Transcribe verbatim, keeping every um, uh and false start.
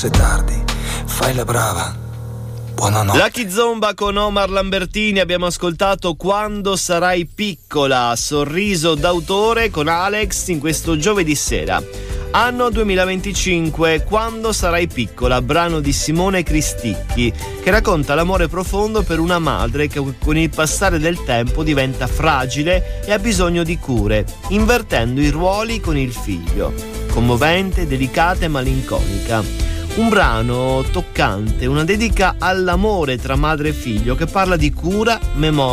Se tardi, fai la brava. Buonanotte. Lucky Zomba con Omar Lambertini. Abbiamo ascoltato Quando sarai piccola, sorriso d'autore con Alex in questo giovedì sera. Anno duemilaventicinque, Quando sarai piccola, brano di Simone Cristicchi, che racconta l'amore profondo per una madre che con il passare del tempo diventa fragile e ha bisogno di cure, invertendo i ruoli con il figlio. Commovente, delicata e malinconica. Un brano toccante, una dedica all'amore tra madre e figlio che parla di cura, memoria